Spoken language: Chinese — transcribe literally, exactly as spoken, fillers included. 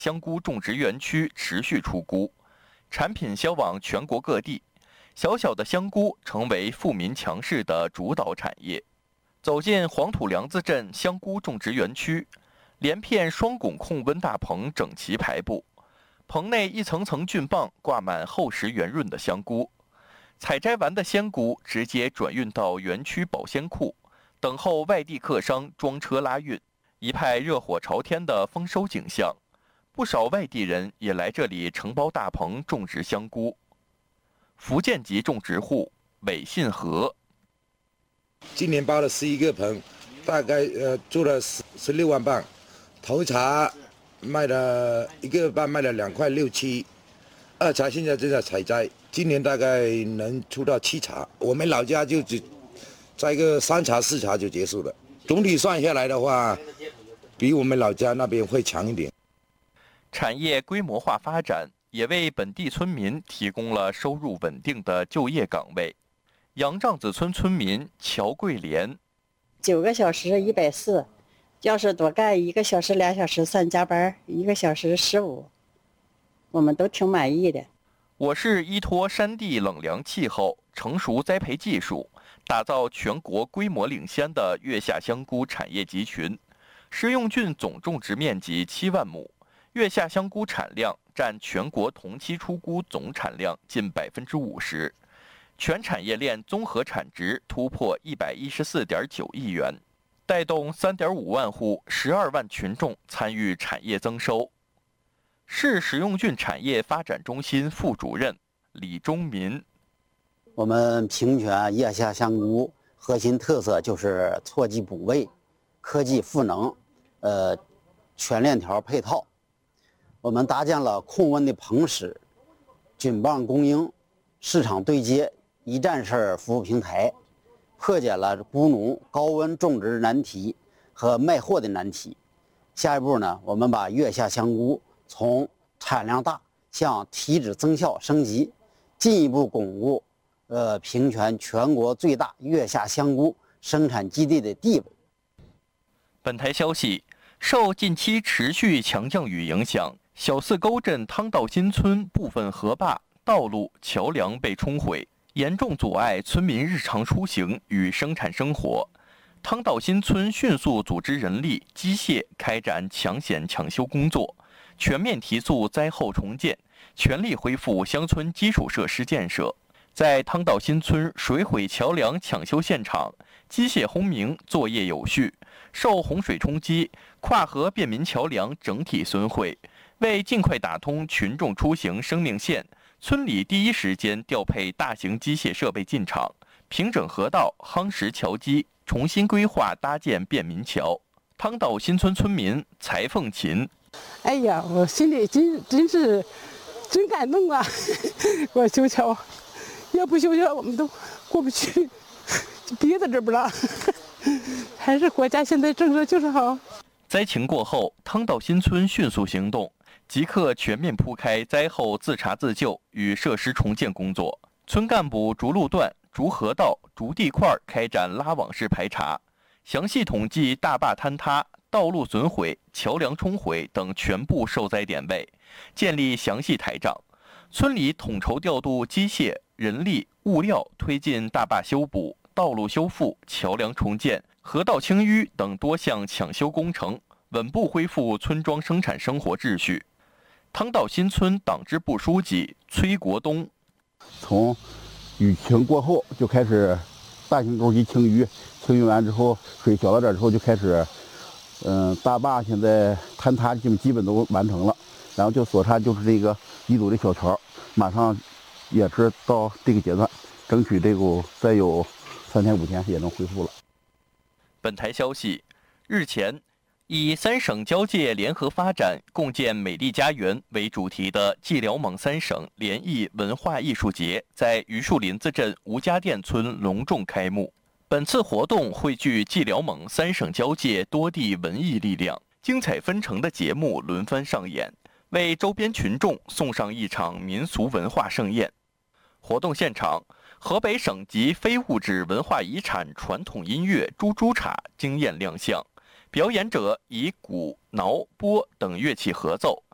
香菇种植园区持续出菇，产品销往全国各地。小小的香菇成为富民强势的主导产业。走进黄土梁子镇香菇种植园区，连片双拱控温大棚整齐排布，棚内一层层菌棒挂满厚实圆润的香菇。采摘完的鲜菇直接转运到园区保鲜库，等候外地客商装车拉运，一派热火朝天的丰收景象。不少外地人也来这里承包大棚种植香菇。福建籍种植户韦信和， 今年包了十一个棚，大概呃做了十十六万磅，头茬卖了一个半卖了两块六七，二茬现在正在采摘，今年大概能出到七茬。我们老家就只摘个三茬四茬就结束了，总体算下来的话，比我们老家那边会强一点。 产业规模化发展也为本地村民提供了收入稳定的就业岗位。杨帐子村村民乔桂莲， 九个小时一百四，要是多干一个小时俩小时算加班，一个小时十五，我们都挺满意的。 我市依托山地冷凉气候、成熟栽培技术，打造全国规模领先的月下香菇产业集群。食用菌总种植面积七万亩，月下香菇产量占全国同期出菇总产量近百分之五十，全产业链综合产值突破一百一十四点九亿元，带动三点五万户、十二万群众参与产业增收。市食用菌产业发展中心副主任李忠民， 我们平泉月下香菇核心特色就是错季补位、科技赋能，呃，全链条配套。我们搭建了控温的棚室、菌棒供应、市场对接一站式服务平台，破解了菇农高温种植难题和卖货的难题。下一步呢，我们把月下香菇从产量大向体脂增效升级，进一步巩固呃平泉全国最大月下香菇生产基地的地位。 本台消息，受近期持续强降雨影响，小四沟镇汤道新村部分河坝、道路、桥梁被冲毁，严重阻碍村民日常出行与生产生活。汤道新村迅速组织人力、机械开展抢险抢修工作，全面提速灾后重建，全力恢复乡村基础设施建设。在汤道新村水毁桥梁抢修现场，机械轰鸣作业有序，受洪水冲击，跨河便民桥梁整体损毁。为尽快打通群众出行生命线，村里第一时间调配大型机械设备进场，平整河道、夯实桥基，重新规划搭建便民桥。汤道新村村民柴凤琴， 哎呀，我心里真真是真感动啊！我修桥，要不修桥我们都过不去，就憋在这不了。还是国家现在政策就是好。 灾情过后，汤道新村迅速行动，即刻全面铺开灾后自查自救与设施重建工作。村干部逐路段、逐河道、逐地块开展拉网式排查，详细统计大坝坍塌、道路损毁、桥梁冲毁等全部受灾点位，建立详细台账。村里统筹调度机械、人力、物料，推进大坝修补、道路修复、桥梁重建、河道清淤等多项抢修工程，稳步恢复村庄生产生活秩序。汤道新村党支部书记崔国东， 从雨情过后就开始大型沟基清淤，清淤完之后水小了点之后就开始，嗯，大坝现在坍塌基本基本都完成了，然后就所差就是这个一组的小桥，马上也是到这个阶段，争取这个再有三天五天也能恢复了。 本台消息，日前，以三省交界联合发展、共建美丽家园为主题的蓟辽蒙三省联谊文化艺术节在榆树林子镇吴家店村隆重开幕。本次活动汇聚蓟辽蒙三省交界多地文艺力量，精彩纷呈的节目轮番上演，为周边群众送上一场民俗文化盛宴。活动现场，河北省级非物质文化遗产传统音乐猪猪茶惊艳亮相，表演者以鼓、铙、钹等乐器合奏，